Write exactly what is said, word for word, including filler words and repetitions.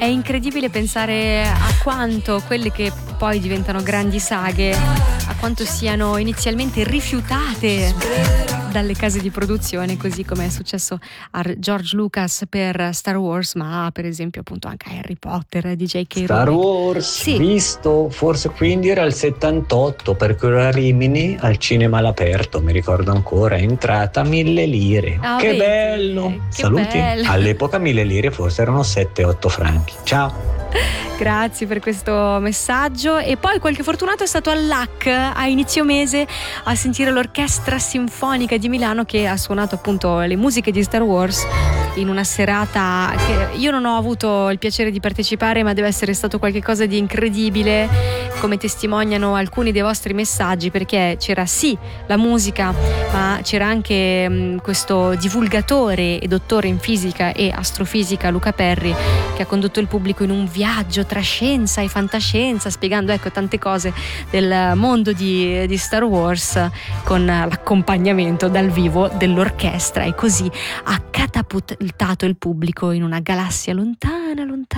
È incredibile pensare a quanto quelle che poi diventano grandi saghe, a quanto siano inizialmente rifiutate dalle case di produzione, così come è successo a George Lucas per Star Wars, ma per esempio appunto anche a Harry Potter di J K. Star Rowling. Wars, Sì. visto, forse quindi era il settantotto, perché ero a Rimini al cinema all'aperto, mi ricordo ancora, è entrata mille lire. Ah, che vedi? bello! Che Saluti. bello. All'epoca mille lire forse erano sette otto franchi. Ciao. Grazie per questo messaggio. E poi qualche fortunato è stato all'A C a inizio mese a sentire l'Orchestra Sinfonica di Milano che ha suonato appunto le musiche di Star Wars in una serata che io non ho avuto il piacere di partecipare, ma deve essere stato qualcosa di incredibile, come testimoniano alcuni dei vostri messaggi, perché c'era sì la musica, ma c'era anche mh, questo divulgatore e dottore in fisica e astrofisica Luca Perri, che ha condotto il pubblico in un viaggio tra scienza e fantascienza, spiegando ecco tante cose del mondo di, di Star Wars, con l'accompagnamento dal vivo dell'orchestra, e così ha catapultato il pubblico in una galassia lontana lontana